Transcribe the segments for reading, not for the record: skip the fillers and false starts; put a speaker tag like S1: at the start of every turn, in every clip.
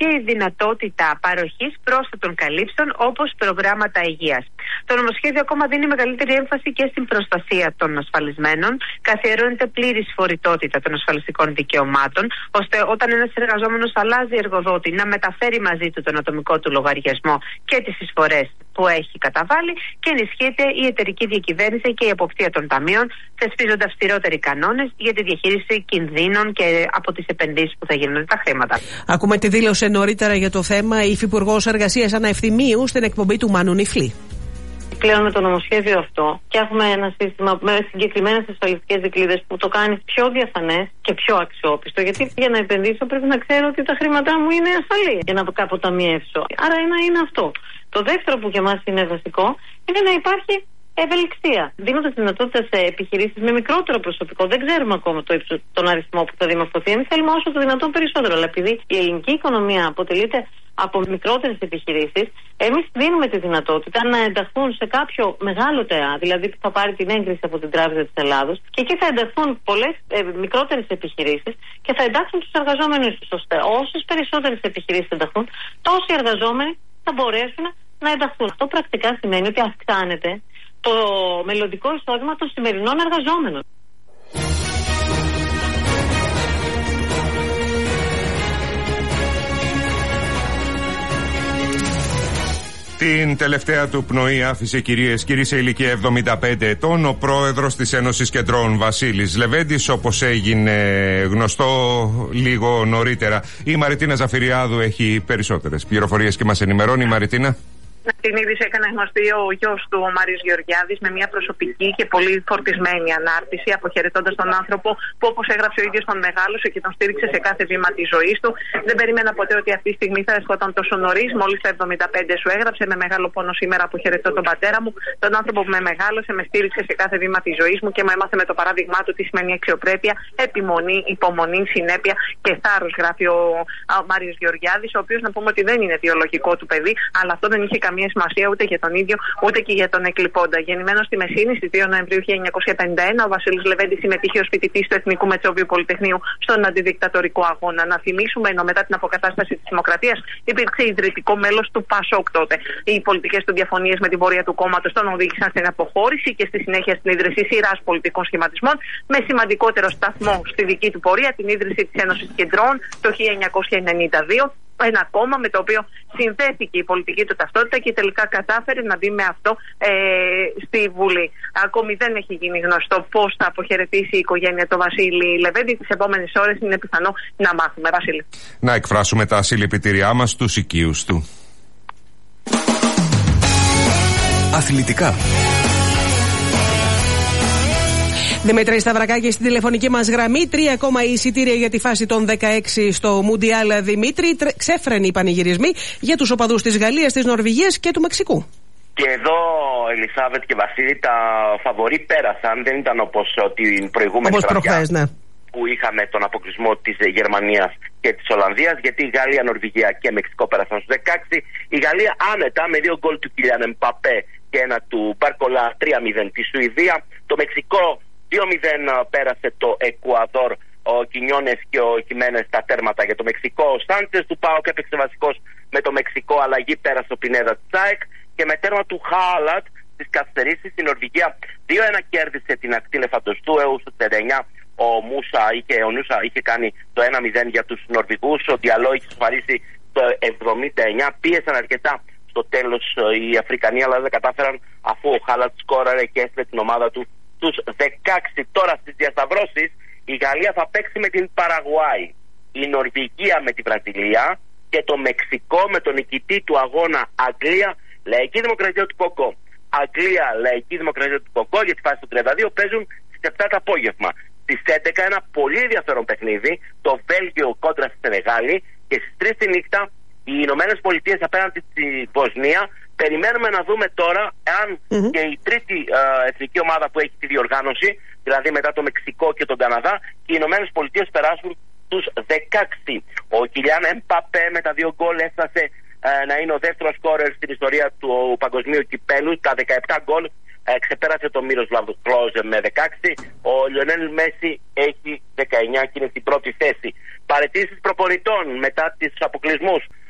S1: και η δυνατότητα παροχής πρόσθετων καλύψεων όπως προγράμματα υγείας. Το νομοσχέδιο ακόμα δίνει μεγαλύτερη έμφαση και στην προστασία των ασφαλισμένων, καθιερώνεται πλήρης φορητότητα των ασφαλιστικών δικαιωμάτων, ώστε όταν ένας εργαζόμενος αλλάζει εργοδότη να μεταφέρει μαζί του τον ατομικό του λογαριασμό και τις εισφορές που έχει καταβάλει, και ενισχύεται η εταιρική διακυβέρνηση και η εποπτεία των ταμείων, θεσπίζοντας αυστηρότεροι κανόνες για τη διαχείριση κινδύνων και από τις επενδύσεις που θα γίνονται τα χρήματα.
S2: Ακούμε τη δήλωσε νωρίτερα για το θέμα η Υφυπουργός Εργασίας Άννα Ευθυμίου στην εκπομπή του Μάνου Νιφλή.
S3: Πλέον με το νομοσχέδιο αυτό και έχουμε ένα σύστημα με συγκεκριμένες ασφαλιστικές δικλείδες που το κάνει πιο διαφανές και πιο αξιόπιστο. Γιατί για να επενδύσω πρέπει να ξέρω ότι τα χρήματά μου είναι ασφαλή για να αποταμιεύσω. Άρα ένα είναι αυτό. Το δεύτερο που για μας είναι βασικό είναι να υπάρχει ευελιξία. Δίνοντας δυνατότητα σε επιχειρήσεις με μικρότερο προσωπικό. Δεν ξέρουμε ακόμα τον αριθμό που θα δημορφωθεί. Εμείς θέλουμε όσο το δυνατόν περισσότερο. Αλλά επειδή η ελληνική οικονομία αποτελείται από μικρότερες επιχειρήσεις, εμείς δίνουμε τη δυνατότητα να ενταχθούν σε κάποιο μεγάλο ΤΕΑ, δηλαδή που θα πάρει την έγκριση από την Τράπεζα της Ελλάδος, και εκεί θα ενταχθούν πολλές μικρότερες επιχειρήσεις και θα εντάξουν τους εργαζόμενους τους. Ώστε όσες περισσότερες επιχειρήσεις ενταχθούν, τόσοι εργαζόμενοι θα μπορέσουν να ενταχθούν. Αυτό πρακτικά σημαίνει ότι αυξάνεται το μελλοντικό εισόδημα των σημερινών εργαζόμενων.
S4: Την τελευταία του πνοή άφησε, κυρίες κύριοι, σε ηλικία 75 ετών ο πρόεδρος της Ένωσης Κεντρών, Βασίλης Λεβέντης, όπως έγινε γνωστό λίγο νωρίτερα. Η Μαριτίνα Ζαφυριάδου έχει περισσότερες πληροφορίες και μας ενημερώνει. Η Μαριτίνα.
S5: Την είδηση έκανε γνωστή ο γιος του, ο Μάριος Γεωργιάδης, με μια προσωπική και πολύ φορτισμένη ανάρτηση, αποχαιρετώντας τον άνθρωπο που, όπως έγραψε ο ίδιος, τον μεγάλωσε και τον στήριξε σε κάθε βήμα της ζωής του. Δεν περίμενα ποτέ ότι αυτή τη στιγμή θα ερχόταν τόσο νωρίς. Μόλις τα 75 σου έγραψε: με μεγάλο πόνο σήμερα αποχαιρετώ τον πατέρα μου, τον άνθρωπο που με μεγάλωσε, με στήριξε σε κάθε βήμα της ζωής μου και μου έμαθε με το παράδειγμά του τι σημαίνει αξιοπρέπεια, επιμονή, υπομονή, συνέπεια και θάρρος, γράφει ο Μάριος Γεωργιάδης, ο οποίος, να πούμε ότι δεν είναι βιολογικό του παιδί, αλλά αυτό δεν είχε καμία σημασία ούτε για τον ίδιο ούτε και για τον εκλειπώντα. Γεννημένος στη Μεσίνη στις 2 Νοεμβρίου 1951, ο Βασίλης Λεβέντης συμμετείχε ως φοιτητής του Εθνικού Μετσόβιου Πολυτεχνείου στον αντιδικτατορικό αγώνα. Να θυμίσουμε, ενώ μετά την αποκατάσταση της Δημοκρατίας υπήρξε ιδρυτικό μέλος του ΠΑΣΟΚ τότε. Οι πολιτικές του διαφωνίες με την πορεία του κόμματος τον οδήγησαν στην αποχώρηση και στη συνέχεια στην ίδρυση σειράς πολιτικών σχηματισμών, με σημαντικότερο σταθμό στη δική του πορεία την ίδρυση της Ένωσης Κεντρών το 1992. Ένα κόμμα με το οποίο συνθέθηκε η πολιτική του ταυτότητα και τελικά κατάφερε να μπει με αυτό στη Βουλή. Ακόμη δεν έχει γίνει γνωστό πώς θα αποχαιρετήσει η οικογένεια του Βασίλη Λεβέντη. Τις επόμενες ώρες είναι πιθανό να μάθουμε. Βασίλη.
S4: Να εκφράσουμε τα συλληπιτήριά μας στους οικείους του.
S6: Αθλητικά.
S2: Δημήτρη Σταυρακάκη στην τηλεφωνική μας γραμμή. 3 ακόμα εισιτήρια για τη φάση των 16 στο Μουντιάλ. Δημήτρη, ξέφρενοι οι πανηγυρισμοί για τους οπαδούς της Γαλλίας, της Νορβηγίας και του Μεξικού.
S7: Και εδώ, Ελισάβετ και Βασίλη, τα φαβορί πέρασαν. Δεν ήταν όπως την προηγούμενη
S2: προχθές, ναι,
S7: που είχαμε τον αποκλεισμό της Γερμανίας και της Ολλανδίας, γιατί η Γαλλία, Νορβηγία και Μεξικό πέρασαν στους 16. Η Γαλλία άνετα με 2 γκολ του Κιλιάν Εμπαπέ και ένα του Μπαρκολά, 3-0 τη Σουηδία. Το Μεξικό 2-0 πέρασε το Εκουαδόρ, ο Κινιόνες και ο Χιμένες τα τέρματα για το Μεξικό. Ο Σάντσες του ΠΑΟΚ έπαιξε βασικός με το Μεξικό, αλλαγή πέρασε ο Πινέδα της ΑΕΚ, και με τέρμα του Χάλατ στις καθυστερήσεις η Νορβηγία 2-1 κέρδισε την ακτή Λεφαντοστού, έως το 39 ο Νούσα είχε κάνει το 1-0 για τους Νορβηγούς. Ο Διαλό είχε σφαρίσει το 79, πίεσαν αρκετά στο τέλος οι Αφρικανοί, αλλά δεν κατάφεραν, αφού ο Χάλατ σκόραρε και έστειλε την ομάδα του στους 16. Τώρα στις διασταυρώσεις η Γαλλία θα παίξει με την Παραγουάη, η Νορβηγία με την Βραζιλία και το Μεξικό με τον νικητή του αγώνα Αγγλία Λαϊκή Δημοκρατία του Κοκό. Αγγλία Λαϊκή Δημοκρατία του Κοκό για τη φάση του 32 παίζουν στις 7 το απόγευμα. Στις 11 ένα πολύ ενδιαφέρον παιχνίδι, το Βέλγιο κόντρα στη Σενεγάλη, και στις 3 τη νύχτα οι Ηνωμένες Πολιτείες απέναντι στη Βοσνία. Περιμένουμε να δούμε τώρα αν και η τρίτη εθνική ομάδα που έχει τη διοργάνωση, δηλαδή μετά το Μεξικό και τον Καναδά, και οι Ηνωμένες Πολιτείες περάσουν τους 16. Ο Κιλιάν Εμπαπέ με τα 2 γκολ έφτασε να είναι ο δεύτερος σκόρερ στην ιστορία του παγκοσμίου κυπέλου. Τα 17 γκολ ξεπέρασε τον Μίροσλαβ Κλόζε με 16. Ο Λιονέλ Μέση έχει 19 και είναι στην πρώτη θέση. Παραιτήσεις προπονητών μετά τις αποκλεισμούς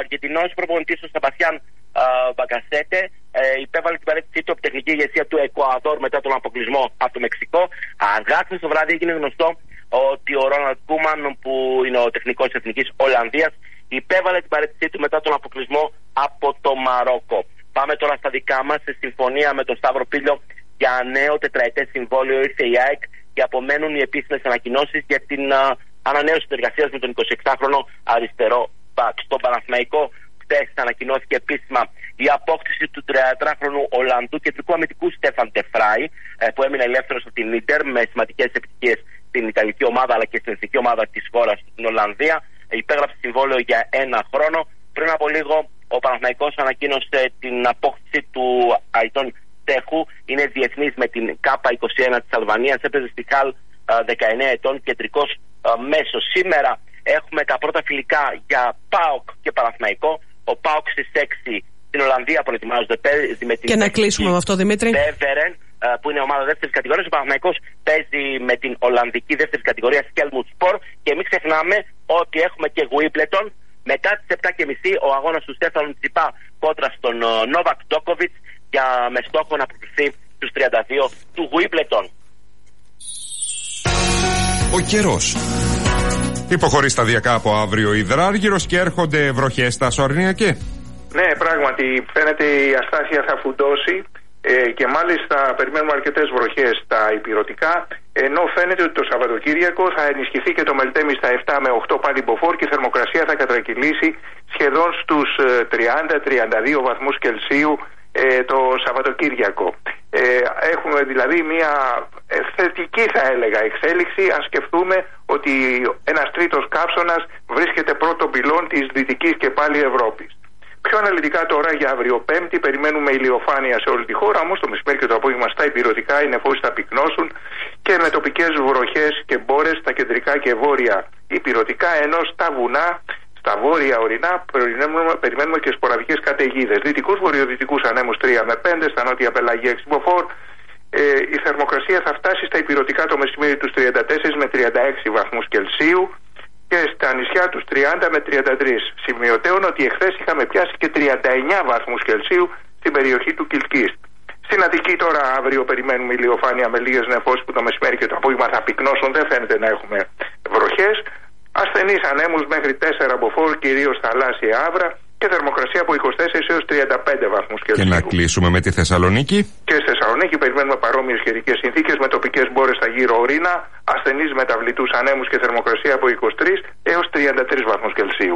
S7: Αργεντινός προπονητής ο Σεμπαστιάν Μπαγκασέτε υπέβαλε την παρέτησή του από την τεχνική ηγεσία του Εκουαδόρ μετά τον αποκλεισμό από το Μεξικό. Αργά χθες το βράδυ έγινε γνωστό ότι ο Ρόναλντ Κούμαν, που είναι ο τεχνικός της Εθνικής Ολλανδίας, υπέβαλε την παρέτησή του μετά τον αποκλεισμό από το Μαρόκο. Πάμε τώρα στα δικά μας. Σε συμφωνία με τον Σταύρο Πίλιο για νέο τετραετές συμβόλαιο ήρθε η ΑΕΚ και απομένουν οι επίσημες ανακοινώσεις για την ανανέωση συνεργασίας με τον 26χρονο αριστερό μπακ. Στον Παναθηναϊκό χθες ανακοινώθηκε επίσημα η απόκτηση του 33χρονου Ολλανδού κεντρικού αμυντικού Στέφαν Τεφράι, που έμεινε ελεύθερος από την Ίντερ με σημαντικές επιτυχίες στην Ιταλική ομάδα αλλά και στην εθνική ομάδα της χώρας στην Ολλανδία. Υπέγραψε συμβόλαιο για 1 χρόνο. Πριν από λίγο ο Παναθηναϊκός ανακοίνωσε την απόκτηση του Αϊτών Τέχου. Είναι διεθνής με την K21 της Αλβανίας. Έπαιζε στη Χαλ 19 ετών, κεντρικός μέσος. Σήμερα έχουμε τα πρώτα φιλικά για ΠΑΟΚ και Παναθηναϊκό. Ο ΠΑΟΚ στις 6 στην Ολλανδία προετοιμάζονται με την.
S2: Και να κλείσουμε με αυτό, Δημήτρη.
S7: Μπέβερεν, που είναι ομάδα δεύτερης κατηγορίας. Ο Παναθηναϊκός παίζει με την Ολλανδική δεύτερης κατηγορίας Kelmutspor. Και μην ξεχνάμε ότι έχουμε και Wimbledon. Μετά τις 7.30 ο αγώνας του Στέφανου Τσιπά κόντρα στον Νόβακ Ντόκοβιτς με στόχο να προκριθεί στους 32 του Wimbledon.
S6: Ο καιρός.
S4: Υποχωρεί σταδιακά από αύριο Υδράργυρος και έρχονται βροχές στα Σορνιακή.
S8: Ναι, πράγματι φαίνεται η αστάθεια θα φουντώσει και μάλιστα περιμένουμε αρκετές βροχές στα ηπειρωτικά, ενώ φαίνεται ότι το Σαββατοκύριακο θα ενισχυθεί και το Μελτέμι στα 7 με 8 πάλι μποφόρ και η θερμοκρασία θα κατρακυλήσει σχεδόν στους 30-32 βαθμούς Κελσίου το Σαββατοκύριακο. Έχουμε δηλαδή μια θετική, θα έλεγα, εξέλιξη αν σκεφτούμε ότι ένας τρίτος καύσωνας βρίσκεται πρώτο πυλών της Δυτικής και πάλι Ευρώπης. Πιο αναλυτικά τώρα για αύριο Πέμπτη περιμένουμε ηλιοφάνεια σε όλη τη χώρα, όμως το μεσημέρι και το απόγευμα στα ηπειρωτικά οι νεφώσεις θα πυκνώσουν και με τοπικές βροχές και μπόρες στα κεντρικά και βόρεια ηπειρωτικά, ενώ στα βουνά, στα βόρεια ορεινά περιμένουμε και σποραδικές καταιγίδες. Δυτικούς βορειοδυτικούς ανέμους 3 με 5, στα νότια πελαγία 6 μποφόρ. Η θερμοκρασία θα φτάσει στα ηπειρωτικά το μεσημέρι τους 34 με 36 βαθμούς Κελσίου και στα νησιά τους 30 με 33. Σημειωτέων ότι εχθές είχαμε πιάσει και 39 βαθμούς Κελσίου στην περιοχή του Κιλκίστ. Στην Αττική τώρα αύριο περιμένουμε ηλιοφάνεια με λίγες νεφώσεις που το μεσημέρι και το απόγευμα θα πυκνώσουν, δεν φαίνεται να έχουμε βροχές. Ασθενείς ανέμους μέχρι 4 μποφόρ, κυρίως θαλάσσια άβρα και θερμοκρασία από 24 έως 35 βαθμούς Κελσίου.
S4: Και να κλείσουμε με τη Θεσσαλονίκη.
S8: Και στη Θεσσαλονίκη περιμένουμε παρόμοιες καιρικές συνθήκες με τοπικές μπόρες στα γύρω ορεινά, ασθενείς μεταβλητούς ανέμους και θερμοκρασία από 23 έως 33 βαθμούς Κελσίου.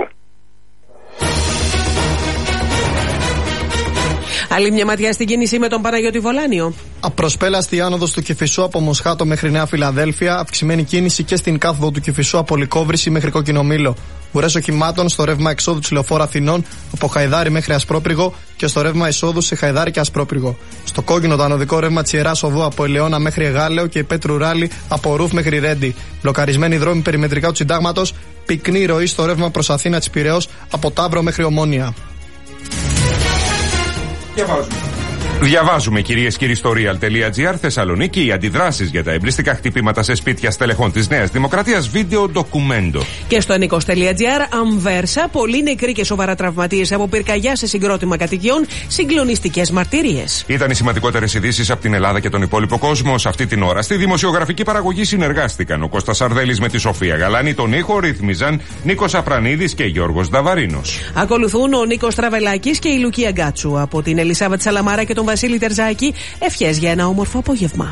S2: Άλλη μια ματιά στην κίνηση με τον Παναγιώτη Βολάνιο.
S9: Απροσπέλαστη άνοδος του Κηφισού από Μοσχάτο μέχρι Νέα Φιλαδέλφια. Αυξημένη κίνηση και στην κάθοδο του Κηφισού από Λυκόβρηση μέχρι Κόκκινο Μήλο. Ουρές οχημάτων στο ρεύμα εξόδου της Λεωφόρου Αθηνών από Χαϊδάρι μέχρι Ασπρόπυργο και στο ρεύμα εισόδου σε Χαϊδάρι και Ασπρόπυργο. Στο κόκκινο το ανωδικό ρεύμα της Ιεράς Οδού από Ελαιώνα μέχρι Εγάλεο και Πέτρου Ράλι από Ρούφ μέχρι Ρέντι. Μπλοκαρισμένοι δρόμοι περιμετρικά του Συντάγματος. Πυκνή ροή στο ρεύμα προς Αθήνα της Πειραιώς από Ταύρο μέχρι Ομόνια.
S4: Διαβάζουμε, κυρίες και κύριοι, στο real.gr. Θεσσαλονίκη, οι αντιδράσεις για τα εμπριστικά χτυπήματα σε σπίτια στελεχών της Νέας Δημοκρατίας. Βίντεο ντοκουμέντο.
S2: Και στο nikos.gr. Αμβέρσα, πολλοί νεκροί και σοβαρά τραυματίες από πυρκαγιά σε συγκρότημα κατοικιών. Συγκλονιστικές μαρτυρίες.
S4: Ήταν οι σημαντικότερες ειδήσεις από την Ελλάδα και τον υπόλοιπο κόσμο. Σε αυτή την ώρα στη δημοσιογραφική παραγωγή συνεργάστηκαν ο Κώστας Σαρδέλης με τη Σοφία Γαλάνη. Τον ήχο ρύθμιζαν Νίκος Αφρανίδης και Γιώργος Νταβαρίνος.
S2: Ακολουθούν ο Νίκος Τραβελάκης και η Λουκία Γκάτσου. Από την Ελισάβετ Σαλαμάρα και τον Βασίλη Τερζάκη, ευχές για ένα όμορφο απόγευμα.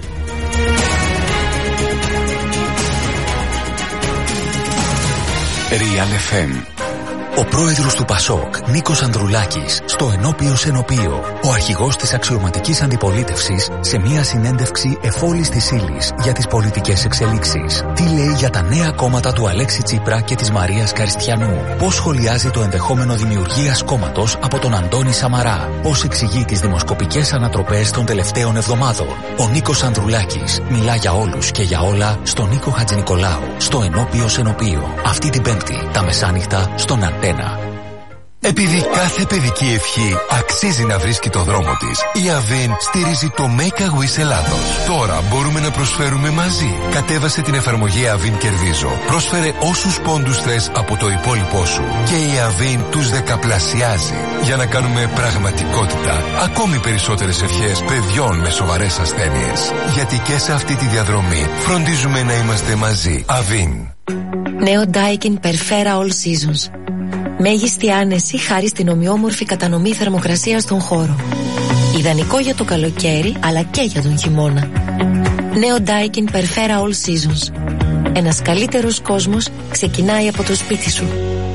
S6: Real FM. Ο πρόεδρος του Πασόκ, Νίκος Ανδρουλάκης, στο ενώπιος ενωπείο. Ο αρχηγός της αξιωματικής αντιπολίτευσης σε μια συνέντευξη εφόλης της ύλης για τις πολιτικές εξελίξεις. Τι λέει για τα νέα κόμματα του Αλέξη Τσίπρα και της Μαρίας Καριστιανού. Πώς σχολιάζει το ενδεχόμενο δημιουργίας κόμματος από τον Αντώνη Σαμαρά. Πώς εξηγεί τις δημοσκοπικές ανατροπές των τελευταίων εβδομάδων. Ο Νίκος Ανδρουλάκης μιλά για όλους και για όλα στον Νίκο Χατζηνικολάου. Στο ενώπιος ενωπείο. Αυτή την Πέμπτη, τα μεσάνυχτα στον Αντένα.
S10: Επειδή κάθε παιδική ευχή αξίζει να βρίσκει το δρόμο της, η Avin στηρίζει το Make a Wish Ελλάδος. Τώρα μπορούμε να προσφέρουμε μαζί. Κατέβασε την εφαρμογή Avin Κερδίζω. Πρόσφερε όσους πόντους θες από το υπόλοιπό σου. Και η Avin τους δεκαπλασιάζει. Για να κάνουμε πραγματικότητα ακόμη περισσότερες ευχές παιδιών με σοβαρές ασθένειες. Γιατί και σε αυτή τη διαδρομή φροντίζουμε να είμαστε μαζί. Avin.
S11: Νέο Daikin Perfera All Seasons. Μέγιστη άνεση χάρη στην ομοιόμορφη κατανομή θερμοκρασίας στον χώρο. Ιδανικό για το καλοκαίρι αλλά και για τον χειμώνα. Νέο Daikin Perfera All Seasons. Ένας καλύτερος κόσμος ξεκινάει από το σπίτι σου.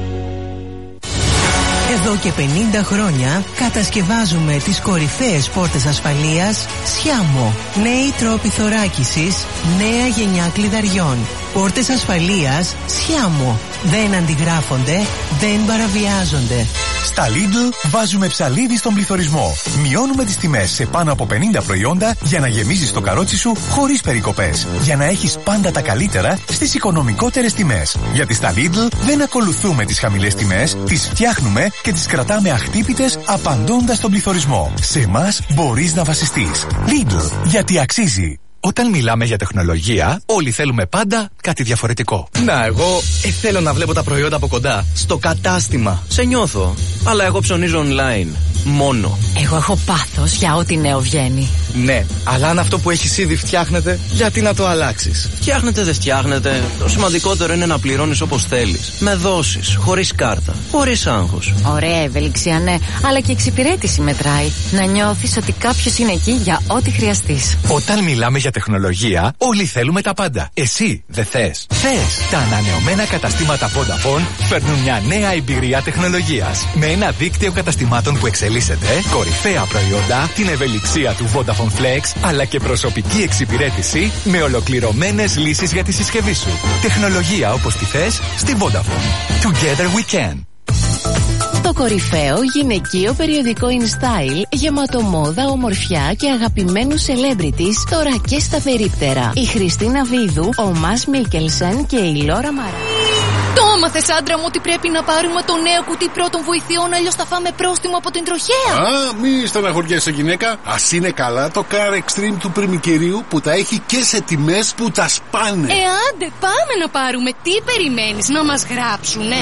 S12: Εδώ και 50 χρόνια κατασκευάζουμε τις κορυφαίες πόρτες ασφαλείας Sciamo. Νέοι τρόποι θωράκισης, νέα γενιά κλειδαριών. Πόρτες ασφαλείας Sciamo. Δεν αντιγράφονται, δεν παραβιάζονται.
S13: Στα Lidl βάζουμε ψαλίδι στον πληθωρισμό. Μειώνουμε τις τιμές σε πάνω από 50 προϊόντα για να γεμίζεις το καρότσι σου χωρίς περικοπές. Για να έχεις πάντα τα καλύτερα στις οικονομικότερες τιμές. Γιατί στα Lidl δεν ακολουθούμε τις χαμηλές τιμές, τις φτιάχνουμε και τις κρατάμε αχτύπητες απαντώντας στον πληθωρισμό. Σε εμάς μπορείς να βασιστείς. Lidl, γιατί αξίζει. Όταν μιλάμε για τεχνολογία, όλοι θέλουμε πάντα κάτι διαφορετικό.
S14: Να, εγώ θέλω να βλέπω τα προϊόντα από κοντά. Στο κατάστημα. Σε νιώθω. Αλλά εγώ ψωνίζω online. Μόνο.
S15: Εγώ έχω πάθος για ό,τι νέο βγαίνει.
S14: Ναι, αλλά αν αυτό που έχεις ήδη φτιάχνεται, γιατί να το αλλάξεις? Φτιάχνεται, δεν φτιάχνεται. Το σημαντικότερο είναι να πληρώνεις όπως θέλεις. Με δόσεις, χωρίς κάρτα, χωρίς άγχος.
S15: Ωραία ευελιξία, ναι, αλλά και εξυπηρέτηση μετράει. Να νιώθεις ότι κάποιος είναι εκεί για ό,τι χρειαστείς.
S13: Όταν μιλάμε για τεχνολογία, όλοι θέλουμε τα πάντα. Εσύ δεν θες? Θες! Τα ανανεωμένα καταστήματα Vodafone φέρνουν μια νέα εμπειρία τεχνολογίας. Με ένα δίκτυο καταστημάτων που εξελίσσεται, κορυφαία προϊόντα, την ευελιξία του Vodafone Flex, αλλά και προσωπική εξυπηρέτηση με ολοκληρωμένες λύσεις για τη συσκευή σου. Τεχνολογία όπως τη θες στη Vodafone. Together we can.
S16: Το κορυφαίο γυναικείο περιοδικό InStyle, γεμάτο μόδα, ομορφιά και αγαπημένους celebrities, τώρα και στα περίπτερα. Η Χριστίνα Βίδου, ο Μας Μίκελσεν και η Λόρα Μαρά.
S17: Το έμαθες, άντρα μου, ότι πρέπει να πάρουμε το νέο κουτί πρώτων βοηθειών, αλλιώς θα φάμε πρόστιμο από την τροχέα.
S18: Μη στεναχωριέσαι, γυναίκα. Ας είναι καλά το Car Extreme του πριμικερίου που τα έχει και σε τιμές που τα σπάνε.
S17: Άντε, πάμε να πάρουμε. Τι περιμένεις, να μας γράψουνε?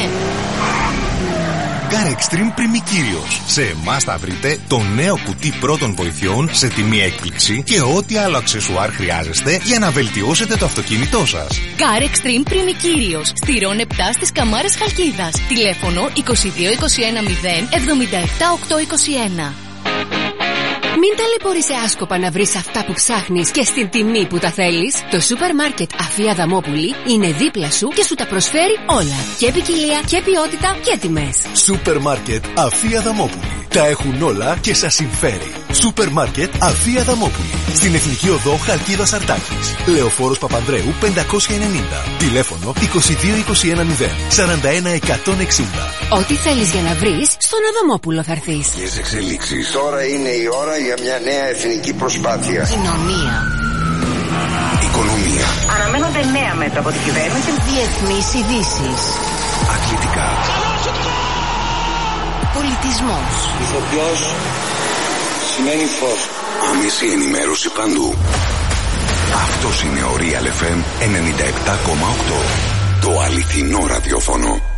S18: Car Extreme Πριμικύριος. Σε εμάς θα βρείτε το νέο κουτί πρώτων βοηθειών σε τιμή έκπληξη και ό,τι άλλο αξεσουάρ χρειάζεστε για να βελτιώσετε το αυτοκίνητό σας.
S17: Car Extreme Πριμικύριος. Στη Ρον 7 στις Καμάρες Χαλκίδας. Τηλέφωνο 2221 0 77 821.
S19: Μην ταλαιπωρείσαι άσκοπα να βρεις αυτά που ψάχνεις και στην τιμή που τα θέλεις. Το σούπερ μάρκετ Αφία Δαμόπουλη είναι δίπλα σου και σου τα προσφέρει όλα. Και ποικιλία και ποιότητα και τιμές.
S18: Σούπερ μάρκετ Αφία Δαμόπουλη. Τα έχουν όλα και σας συμφέρει. Σούπερ μάρκετ Αφία Δαμόπουλη. Στην Εθνική Οδό Χαλκίδας Αρτάκης. Λεωφόρος Παπανδρέου 590. Τηλέφωνο 2221 0 41 160.
S19: Ό,τι θέλεις για να βρεις, στον Αδαμόπουλο θα έρθεις.
S20: Τις εξελίξεις. Τώρα είναι η ώρα για μια νέα εθνική προσπάθεια.
S19: Κοινωνία.
S20: Οικονομία.
S21: Αναμένονται νέα μέτρα από την κυβέρνηση.
S19: Διεθνείς ειδήσεις.
S20: Αθλητικά.
S19: Πολιτισμός.
S20: Ηθοποιός σημαίνει φως. Άμεση ενημέρωση παντού. Αυτός είναι ο Real FM 97,8. Το αληθινό ραδιόφωνο.